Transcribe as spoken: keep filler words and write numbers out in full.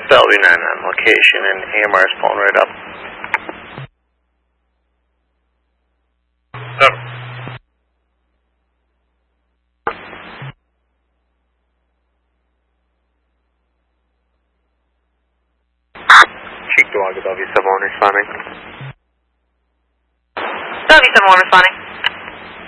Bellevue nine nine location, and A M R is pulling right up. Up. Chief Dog, Bellevue seven one responding. Bellevue seven one responding.